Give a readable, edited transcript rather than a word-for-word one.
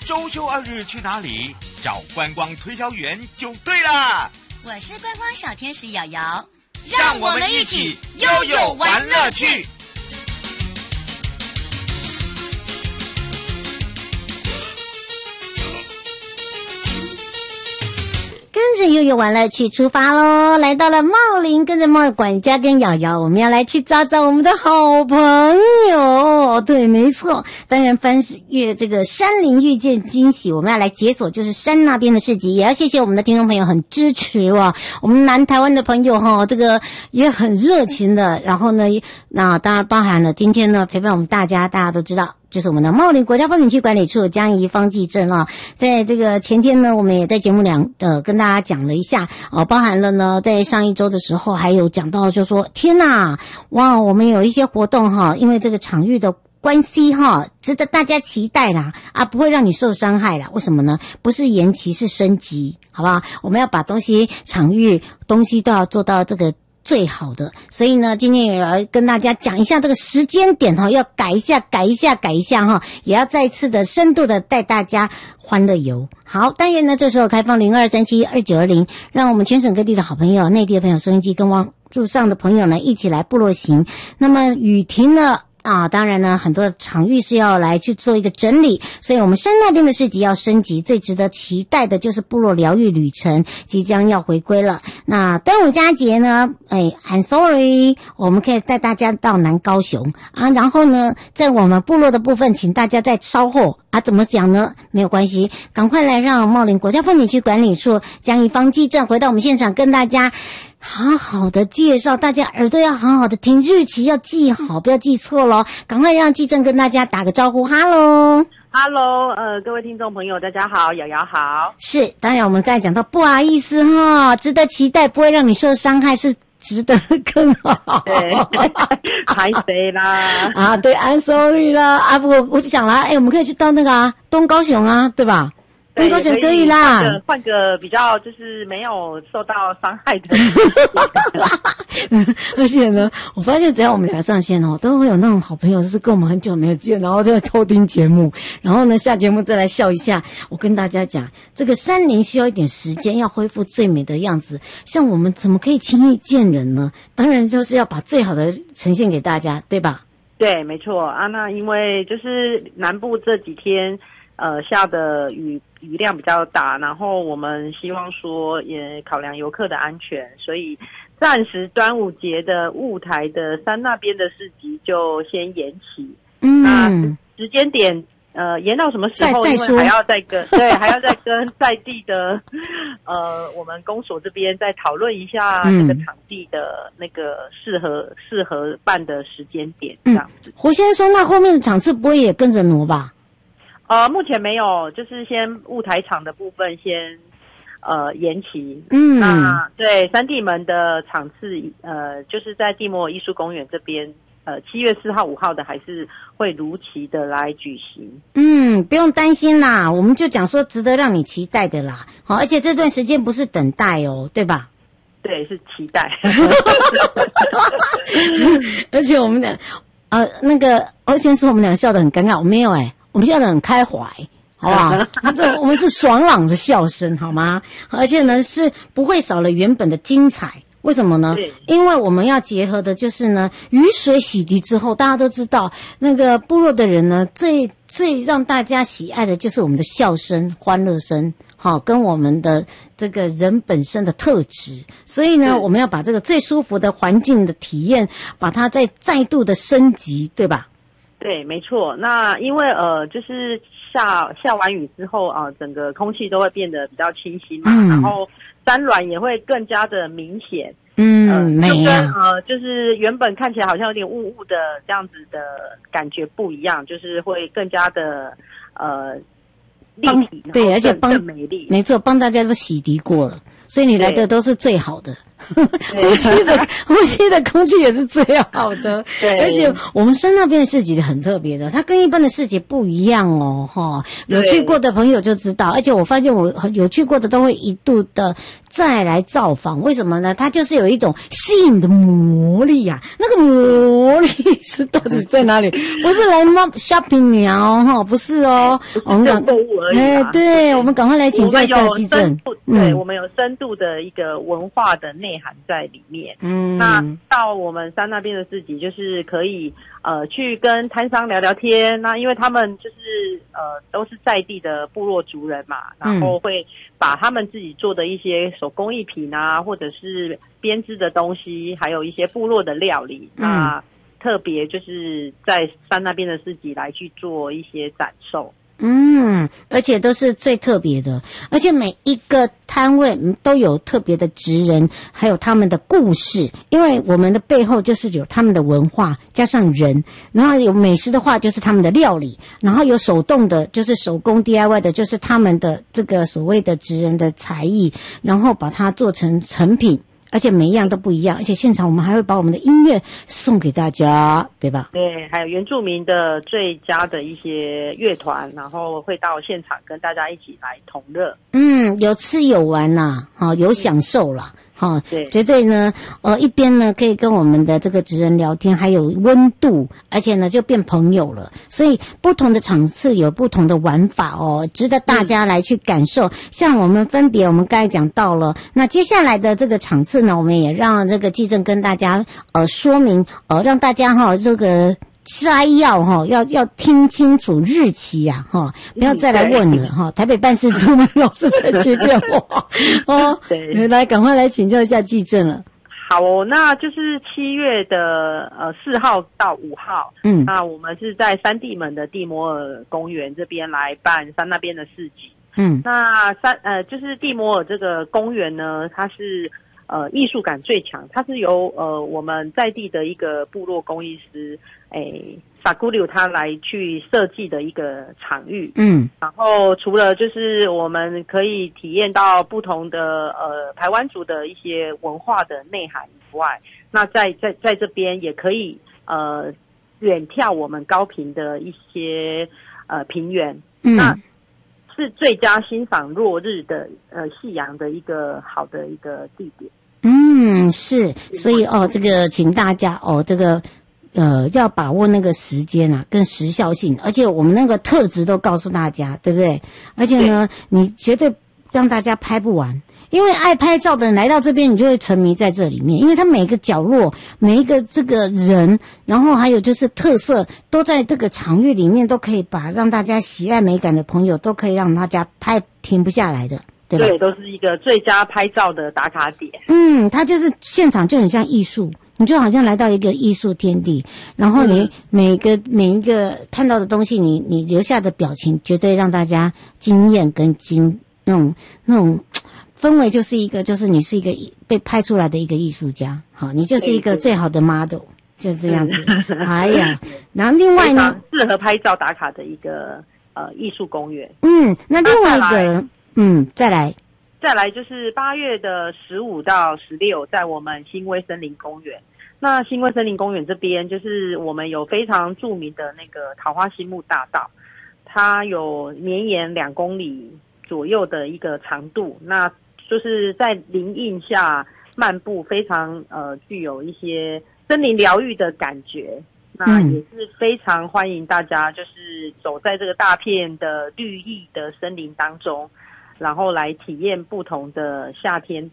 周休2日去哪里？找观光推销员就对了。 我是观光小天使瑶瑶， 让我们一起悠悠玩乐趣。 跟着悠悠玩乐趣出发咯，来到了茂林，跟着茂管家跟瑶瑶，我们要来去找找我们的好朋友。对，没错，当然翻越这个山林遇见惊喜，我们要来解锁就是山那边的市集，也要谢谢我们的听众朋友很支持哇，我们南台湾的朋友这个也很热情的，然后呢，那当然包含了今天呢陪伴我们大家都知道。就是我们的茂林国家风景区管理处江宜方记镇在这个前天呢，我们也在节目跟大家讲了一下包含了呢，在上一周的时候还有讲到，就说天哪，哇，我们有一些活动因为这个场域的关系值得大家期待啦不会让你受伤害啦。为什么呢？不是延期，是升级，好不好？我们要把场域东西都要做到这个最好的，所以呢，今天也要跟大家讲一下这个时间点要改一下也要再次的深度的带大家欢乐游。好，当然呢，这时候开放02372920，让我们全省各地的好朋友、内地的朋友、收音机跟网路上的朋友呢一起来部落行。那么雨停了当然呢，很多场域是要来去做一个整理，所以我们山那边的市集要升级，最值得期待的就是部落疗愈旅程即将要回归了。那端午佳节呢，I'm sorry， 我们可以带大家到南高雄然后呢，在我们部落的部分，请大家再稍后怎么讲呢？没有关系，赶快来让茂林国家风景区管理处江宜方记镇回到我们现场，跟大家好好的介绍，大家耳朵要好好的听，日期要记好，不要记错咯。赶快让记正跟大家打个招呼，哈喽。 各位听众朋友大家好，瑶瑶好。 是，当然我们刚才讲到不好意思值得期待，不会让你受伤害，是值得更好。 对，拍谁啦？ 对 ，I'm sorry 啦。不过我就想啦，我们可以去到那个东高雄对吧？东高雄可以啦， 换个比较就是没有受到伤害的。 而且呢，我发现只要我们俩上线都会有那种好朋友，就是跟我们很久没有见，然后就会偷听节目，然后呢下节目再来笑一下。我跟大家讲，这个山林需要一点时间，要恢复最美的样子。像我们怎么可以轻易见人呢？当然就是要把最好的呈现给大家，对吧？ 对，没错那因为就是南部这几天下的雨量比较大，然后我们希望说也考量游客的安全，所以暂时端午节的雾台的山那边的市集就先延期。那时间点延到什么时候？因为还要再跟在地的我们公所这边再讨论一下那个场地的那个适合办的时间点这样子。 胡先生说，那后面的场次不会也跟着挪吧？ 目前没有，就是先雾台场的部分先延期。那对三地门的场次就是在地摩尔艺术公园这边7月4号5号的还是会如期的来举行。 不用担心啦，我们就讲说值得让你期待的啦。好，而且这段时间不是等待对吧？ 对，是期待。 而且我们俩那个欧先生我们俩笑得很尴尬，我没有我们笑得很开怀，好不好？我们是爽朗的笑声，好吗？而且呢，是不会少了原本的精彩。为什么呢？因为我们要结合的就是呢，雨水洗涤之后，大家都知道，那个部落的人呢，最让大家喜爱的就是我们的笑声、欢乐声，跟我们的这个人本身的特质。所以呢，我们要把这个最舒服的环境的体验，把它再度的升级，对吧？ 对，没错。那因为就是下完雨之后整个空气都会变得比较清新嘛，然后山峦也会更加的明显。 美就是原本看起来好像有点雾雾的这样子的感觉不一样，就是会更加的立体， 对，而且更美丽。 没错，帮大家都洗涤过了，所以你来的都是最好的。呼吸的空气也是最好的。对，而且我们山那边的市集很特别的，它跟一般的市集不一样有去过的朋友就知道，而且我发现我有去过的都会一度的再来造访。为什么呢？它就是有一种吸引的魔力啊，那个魔力是到底在哪里？不是来 shopping 鸟哈，不是哦，我们购物而已对，我们赶快来请教一下基正。 对，我们有深度的一个文化的内涵在里面。那到我们山那边的市集，就是可以去跟摊商聊聊天。那因为他们就是都是在地的部落族人嘛，然后会把他们自己做的一些手工艺品啊，或者是编织的东西，还有一些部落的料理，那特别就是在山那边的市集来去做一些展售。 而且都是最特别的，而且每一个摊位都有特别的职人，还有他们的故事，因为我们的背后就是有他们的文化加上人，然后有美食的话就是他们的料理，然后有手动的就是手工 DIY 的就是他们的这个所谓的职人的才艺，然后把它做成成品，而且每一样都不一样，而且现场我们还会把我们的音乐送给大家，对吧？ 对，还有原住民的最佳的一些乐团，然后会到现场跟大家一起来同乐。 有吃有玩啦，有享受啦。 对， 绝对呢，一边呢可以跟我们的这个职人聊天，还有温度，而且呢就变朋友了。所以不同的场次有不同的玩法哦，值得大家来去感受。像我们分别，我们刚才讲到了，那接下来的这个场次呢，我们也让这个纪政跟大家说明，让大家这个摘要要听清楚日期啊不要再来问了台北办事处老是在接电话对，来赶快来请教一下纪政了。 好那就是7月的4号到5号，那我们是在山地门的地摩尔公园这边来办山那边的市集。那就是地摩尔这个公园呢，它是艺术感最强，它是由我们在地的一个部落工艺师萨古柳他来去设计的一个场域。然后除了就是我们可以体验到不同的台湾族的一些文化的内涵以外，那在这边也可以远眺我们高屏的一些平原。那是最佳欣赏落日的夕阳的一个好的一个地点。 是，所以这个请大家这个要把握那个时间啊，跟时效性，而且我们那个特质都告诉大家，对不对？而且呢，你绝对让大家拍不完，因为爱拍照的人来到这边，你就会沉迷在这里面，因为它每个角落、每一个这个人，然后还有就是特色，都在这个场域里面，都可以把让大家喜爱美感的朋友，都可以让大家拍停不下来的。 对，都是一个最佳拍照的打卡点。 它就是现场就很像艺术，你就好像来到一个艺术天地，然后你每一个看到的东西，你留下的表情，绝对让大家惊艳跟那种氛围，就是你是一个被拍出来的一个艺术家，好，你就是一个最好的 model， 就这样子。哎呀，然后另外呢， 适合拍照打卡的一个艺术公园。 那另外一个。再来就是8月的15到16，在我们新威森林公园。那新威森林公园这边，就是我们有非常著名的那个桃花心木大道，它有绵延2公里左右的一个长度，那就是在林荫下漫步，非常具有一些森林疗愈的感觉。那也是非常欢迎大家，就是走在这个大片的绿意的森林当中，然后来体验不同的夏天